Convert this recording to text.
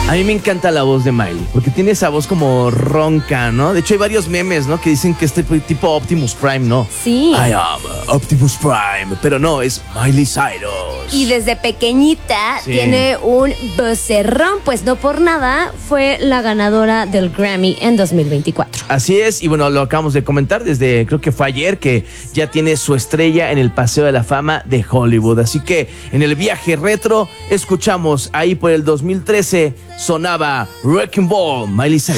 A mí me encanta la voz de Miley, porque tiene esa voz como ronca, ¿no? De hecho, hay varios memes, ¿no? Que dicen que tipo Optimus Prime, ¿no? Sí. I am Optimus Prime, pero no, es Miley Cyrus. Y desde pequeñita tiene un vocerrón, pues no por nada fue la ganadora del Grammy en 2024. Así es, y bueno, lo acabamos de comentar desde, creo que fue ayer, que ya tiene su estrella en el Paseo de la Fama de Hollywood. Así que en el viaje retro, escuchamos ahí por el 2013, sonaba Wrecking Ball, Miley Cyrus.